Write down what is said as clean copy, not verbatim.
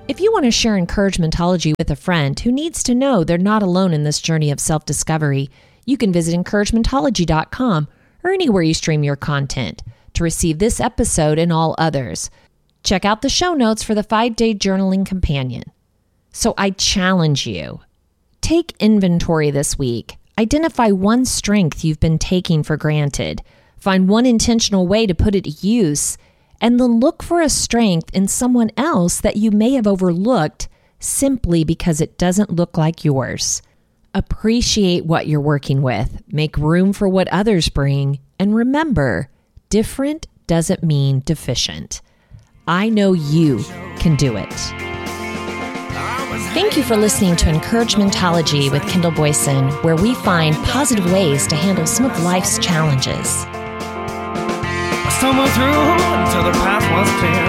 If you want to share Encouragementology with a friend who needs to know they're not alone in this journey of self-discovery, you can visit encouragementology.com or anywhere you stream your content to receive this episode and all others. Check out the show notes for the 5-day journaling companion. So I challenge you. Take inventory this week. Identify one strength you've been taking for granted. Find one intentional way to put it to use. And then look for a strength in someone else that you may have overlooked simply because it doesn't look like yours. Appreciate what you're working with. Make room for what others bring. And remember, different doesn't mean deficient. I know you can do it. Thank you for listening to Encouragementology with Kendall Boyson, where we find positive ways to handle some of life's challenges. Stumbled through until the path was clear.